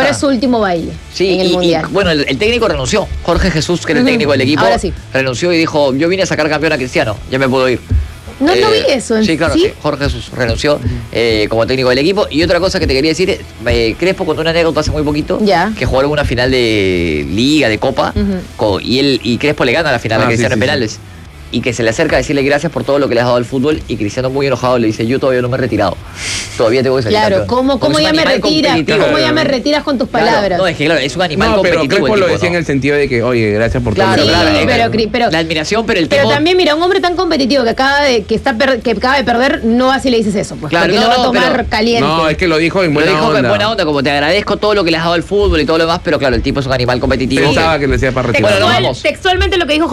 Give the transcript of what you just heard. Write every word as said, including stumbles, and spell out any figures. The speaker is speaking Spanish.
ahora es su último baile sí, en el y, Mundial. Y, bueno, el, el técnico renunció. Jorge Jesús, que era el Uh-huh. técnico del equipo, Ahora sí. renunció y dijo, yo vine a sacar campeón a Cristiano, ya me puedo ir. No, Eh, no vi eso. Sí, claro, ¿sí? sí. Jorge Jesús renunció eh, como técnico del equipo. Y otra cosa que te quería decir, eh, Crespo contó una anécdota hace muy poquito, Ya. que jugaron una final de Liga, de Copa, Uh-huh. con- y él y Crespo le gana la final Ah, a Cristiano sí, en sí, penales. Y que se le acerca a decirle gracias por todo lo que le has dado al fútbol. Y Cristiano, muy enojado, le dice, yo todavía no me he retirado. Todavía tengo que salir Claro, campeón". ¿cómo, Porque cómo es ya un me animal retiras? competitivo. ¿Cómo ya me retiras con tus Claro, palabras? no, es que claro, es un animal No, pero competitivo. Crespo el lo tipo, decía ¿no? en el sentido de que, oye, gracias por todo. Claro, Sí, claro, eh, pero, Cri- pero- la admiración, pero el Pero tipo... también, mira, un hombre tan competitivo que acaba de, que está per- que acaba de perder, no así le dices eso, pues. Claro, porque no, lo va a no, tomar pero- caliente. No, es que lo dijo en Lo buena dijo onda. en buena onda, como te agradezco todo lo que le has dado al fútbol y todo lo demás, pero claro, el tipo es un animal competitivo. Pensaba que lo decía para retirar. Bueno, nos Textual- vamos. textualmente lo que dijo